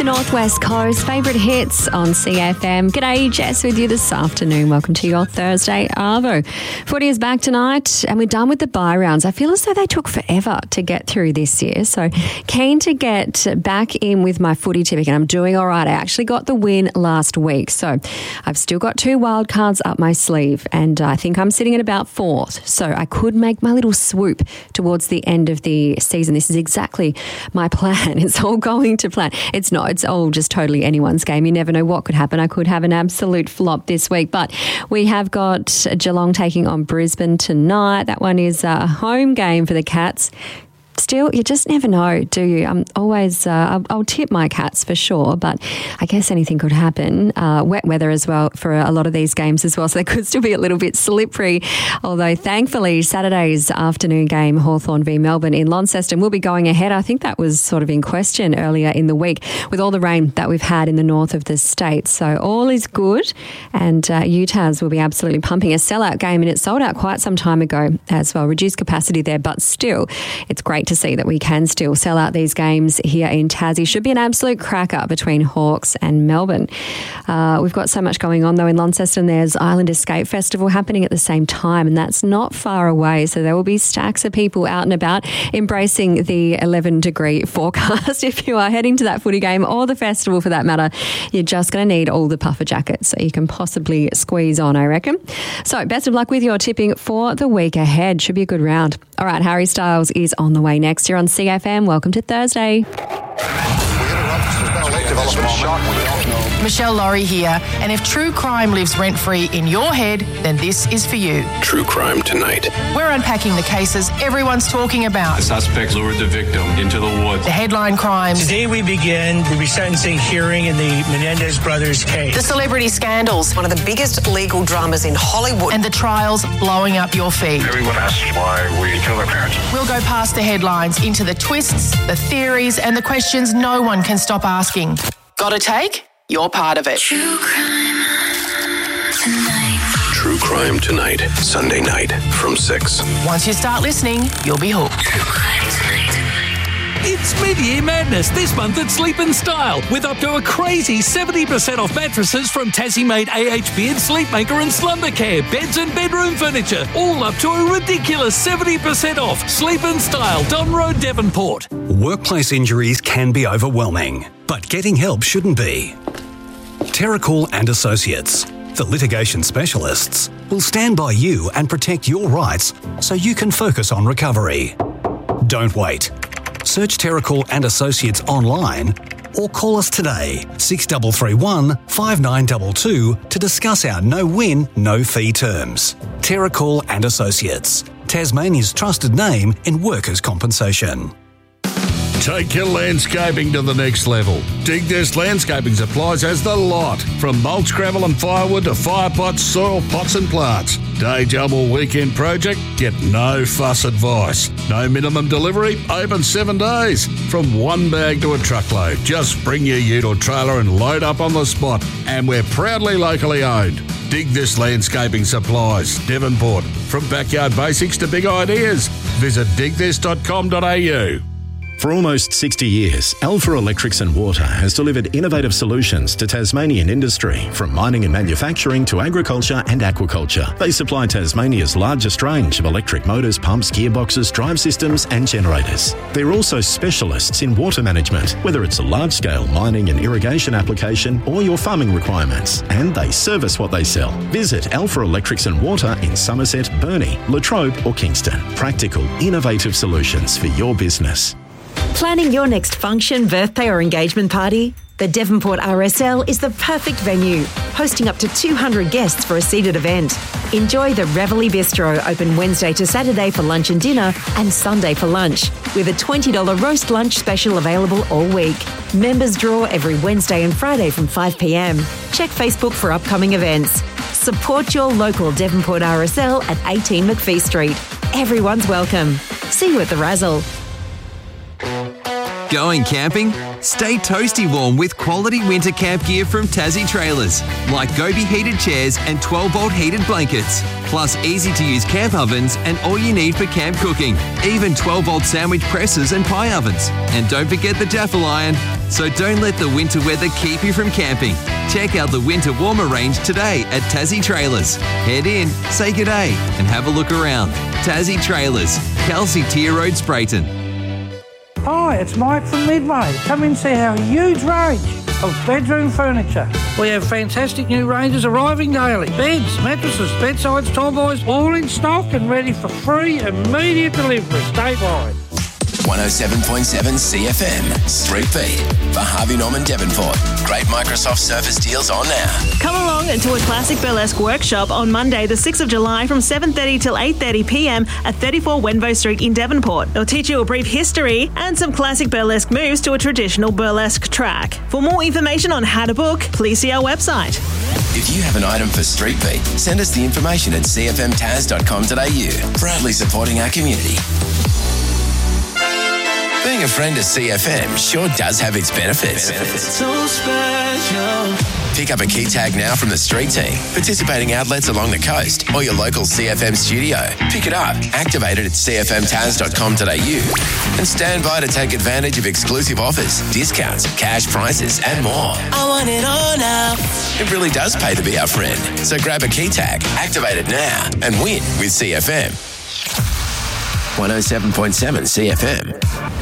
the Northwest Coast. Favourite hits on CFM. G'day, Jess with you this afternoon. Welcome to your Thursday Arvo. Footy is back tonight and we're done with the bye rounds. I feel as though they took forever to get through this year. So keen to get back in with my footy tipping and I'm doing all right. I actually got the win last week. So I've still got 2 wild cards up my sleeve and I think I'm sitting at about 4th. So I could make my little swoop towards the end of the season. This is exactly my plan. It's all going to plan. It's not. It's all just totally anyone's game. You never know what could happen. I could have an absolute flop this week. But we have got Geelong taking on Brisbane tonight. That one is a home game for the Cats. Still, you just never know, do you? I'm always, I'll tip my Cats for sure, but I guess anything could happen. Wet weather as well for a lot of these games as well, so they could still be a little bit slippery. Although, thankfully, Saturday's afternoon game, Hawthorn v Melbourne in Launceston, will be going ahead. I think that was sort of in question earlier in the week with all the rain that we've had in the north of the state. So all is good, and UTAS will be absolutely pumping. A sellout game, and it sold out quite some time ago as well. Reduced capacity there, but still, it's great to see that we can still sell out these games here in Tassie. Should be an absolute cracker between Hawks and Melbourne. We've got so much going on though in Launceston. There's Island Escape Festival happening at the same time and that's not far away. So there will be stacks of people out and about embracing the 11-degree forecast. If you are heading to that footy game or the festival for that matter, you're just going to need all the puffer jackets so you can possibly squeeze on, I reckon. So best of luck with your tipping for the week ahead. Should be a good round. All right, Harry Styles is on the way next year on CFM. Welcome to Thursday. Michelle Laurie here, and if true crime lives rent-free in your head, then this is for you. True Crime Tonight. We're unpacking the cases everyone's talking about. The suspect lured the victim into the woods. The headline crimes. Today we begin the resentencing hearing in the Menendez brothers case. The celebrity scandals. One of the biggest legal dramas in Hollywood. And the trials blowing up your feed. Everyone asks why we kill their parents. We'll go past the headlines into the twists, the theories, and the questions no one can stop asking. Got a take? You're part of it. True Crime Tonight. Sunday night from 6. Once you start listening, you'll be hooked. It's mid-year madness this month at Sleep in Style with up to a crazy 70% off mattresses from Tassie-made AHP and Sleepmaker and Slumbercare, beds and bedroom furniture, all up to a ridiculous 70% off. Sleep in Style, Don Road, Devonport. Workplace injuries can be overwhelming, but getting help shouldn't be. Terracall and Associates, the litigation specialists, will stand by you and protect your rights so you can focus on recovery. Don't wait. Search Terracall and Associates online or call us today, 6331 5922 to discuss our no-win, no-fee terms. Terracall and Associates, Tasmania's trusted name in workers' compensation. Take your landscaping to the next level. Dig This Landscaping Supplies has the lot. From mulch, gravel and firewood to fire pots, soil pots and plants. Day job or weekend project? Get no fuss advice. No minimum delivery? Open 7 days. From one bag to a truckload. Just bring your ute or trailer and load up on the spot. And we're proudly locally owned. Dig This Landscaping Supplies, Devonport. From backyard basics to big ideas. Visit digthis.com.au. For almost 60 years, Alpha Electrics and Water has delivered innovative solutions to Tasmanian industry, from mining and manufacturing to agriculture and aquaculture. They supply Tasmania's largest range of electric motors, pumps, gearboxes, drive systems and generators. They're also specialists in water management, whether it's a large-scale mining and irrigation application or your farming requirements, and they service what they sell. Visit Alpha Electrics and Water in Somerset, Burnie, Latrobe or Kingston. Practical, innovative solutions for your business. Planning your next function, birthday or engagement party? The Devonport RSL is the perfect venue, hosting up to 200 guests for a seated event. Enjoy the Reveille Bistro, open Wednesday to Saturday for lunch and dinner and Sunday for lunch, with a $20 roast lunch special available all week. Members draw every Wednesday and Friday from 5 p.m. Check Facebook for upcoming events. Support your local Devonport RSL at 18 McPhee Street. Everyone's welcome. See you at the Razzle. Going camping? Stay toasty warm with quality winter camp gear from Tassie Trailers, like Gobi heated chairs and 12-volt heated blankets, plus easy-to-use camp ovens and all you need for camp cooking, even 12-volt sandwich presses and pie ovens. And don't forget the Jaffle iron. So don't let the winter weather keep you from camping. Check out the winter warmer range today at Tassie Trailers. Head in, say g'day and have a look around. Tassie Trailers, Kelsey Tier Road, Sprayton. Hi, it's Mike from Midway. Come and see our huge range of bedroom furniture. We have fantastic new ranges arriving daily. Beds, mattresses, bedsides, tallboys, all in stock and ready for free immediate delivery statewide. 107.7 CFM, Street Beat for Harvey Norman Devonport. Great Microsoft Surface deals on now. Come along to a classic burlesque workshop on Monday the 6th of July from 7:30 till 8:30 p.m. at 34 Wenvo Street in Devonport. They'll teach you a brief history and some classic burlesque moves to a traditional burlesque track. For more information on how to book, please see our website. If you have an item for Street Beat, send us the information at cfmtaz.com.au. Proudly supporting our community. Being a friend of CFM sure does have its benefits. So special. Pick up a key tag now from the street team, participating outlets along the coast, or your local CFM studio. Pick it up, activate it at cfmtaz.com.au, and stand by to take advantage of exclusive offers, discounts, cash prizes, and more. I want it all now. It really does pay to be our friend. So grab a key tag, activate it now, and win with CFM. 107.7 CFM.